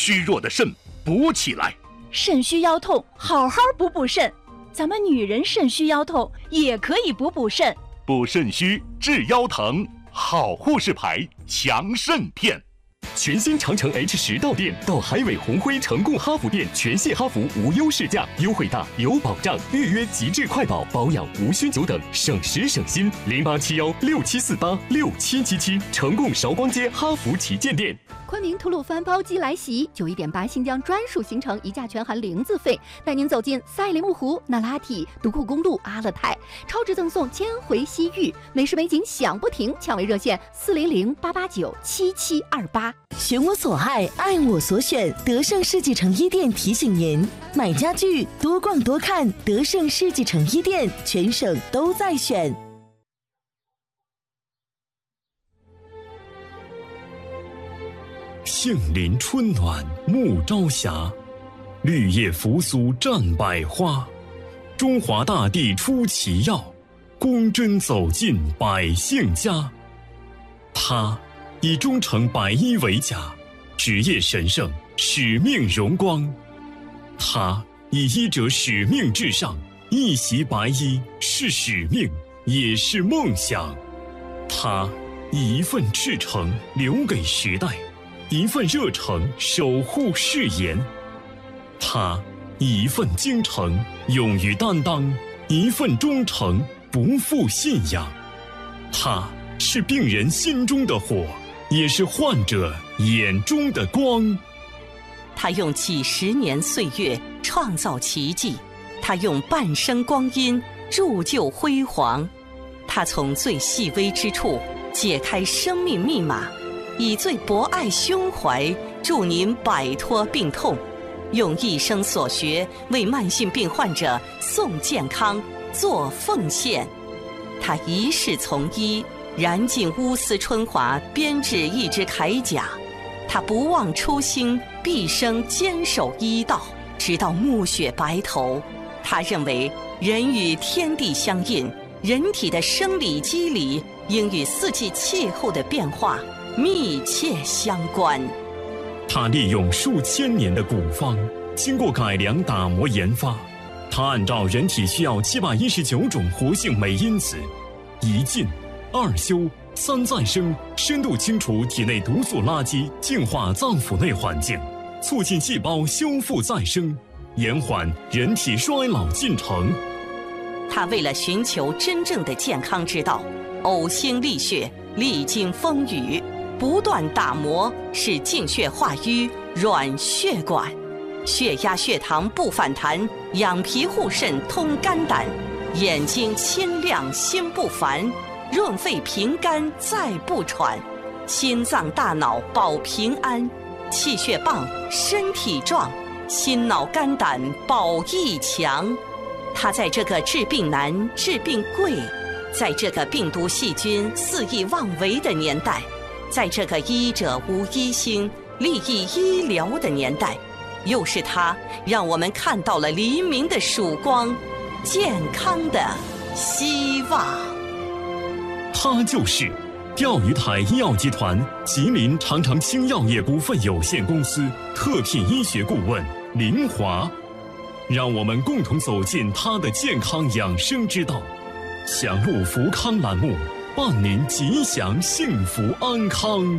虚弱的肾补起来。 肾虚腰痛，好好补肾。咱们女人肾虚腰痛也可以补肾。 补肾虚治腰疼，好护士牌强肾片。 全新长城 H10到店，到海伟宏辉成贡哈弗店，全系哈弗无忧试驾，优惠大有保障，预约极致快保，保养无需久等，省时省心。087167486777，成贡韶光街哈弗旗舰店。 昆明吐鲁番包机来袭，91.8新疆专属行程，一价全含0字费，带您走进赛里木湖、那拉提、独库公路、阿勒泰，超值赠送1000回西域，美食美景享不停，抢位热线400-889-7728。 选我所爱，爱我所选。德胜世纪城一店提醒您：买家具多逛多看，德胜世纪城一店，全省都在选。 杏林春暖暮朝霞，绿叶扶苏绽百花。中华大地出奇药，公针走进百姓家。他以忠诚白衣为甲，职业神圣，使命荣光。他以医者使命至上，一袭白衣是使命，也是梦想。他以一份赤诚留给时代，一份热诚守护誓言。他以一份精诚勇于担当，一份忠诚不负信仰。他是病人心中的火，也是患者眼中的光。 他用几十年岁月创造奇迹，他用半生光阴铸就辉煌。他从最细微之处解开生命密码，以最博爱胸怀助您摆脱病痛，用一生所学为慢性病患者送健康做奉献。他一世从医，燃尽乌丝春华，编制一支铠甲。他不忘初心，毕生坚守医道，直到暮雪白头。他认为人与天地相应，人体的生理机理应与四季气候的变化密切相关。 他利用数千年的古方，经过改良打磨研发，他按照人体需要719种活性酶因子，一进二休三再生，深度清除体内毒素垃圾，净化脏腑内环境，促进细胞修复再生，延缓人体衰老进程。 他为了寻求真正的健康之道，呕心沥血，历经风雨，不断打磨，使净血化瘀，软血管，血压血糖不反弹，养脾护肾通肝胆，眼睛清亮心不烦，润肺平肝再不喘，心脏大脑保平安，气血棒身体壮，心脑肝胆保益强。他在这个治病难治病贵，在这个病毒细菌肆意妄为的年代，在这个医者无医心，利益医疗的年代，又是他让我们看到了黎明的曙光，健康的希望。 他就是钓鱼台医药集团吉林长城兴药业股份有限公司特聘医学顾问林华，让我们共同走进他的健康养生之道。享路福康栏目，伴您吉祥幸福安康。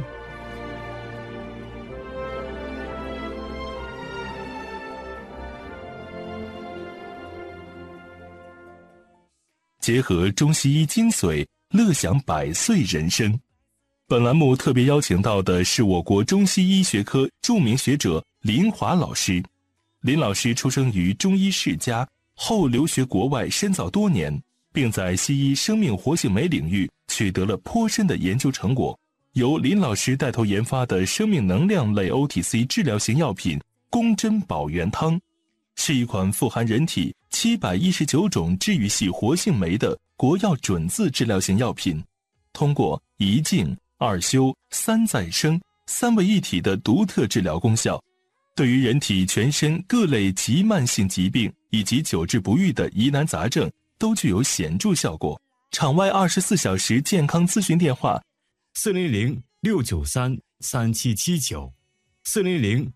结合中西医精髓，乐享100岁人生。本栏目特别邀请到的是我国中西医学科著名学者林华老师。林老师出生于中医世家，后留学国外深造多年，并在西医生命活性酶领域取得了颇深的研究成果。由林老师带头研发的生命能量类 OTC 治疗型药品宫针保元汤，是一款富含人体719种治愈系活性酶的国药准字治疗型药品，通过一净、二休、三再生3位一体的独特治疗功效，对于人体全身各类急慢性疾病以及久治不愈的疑难杂症都具有显著效果。场外24小时健康咨询电话 400-693-3779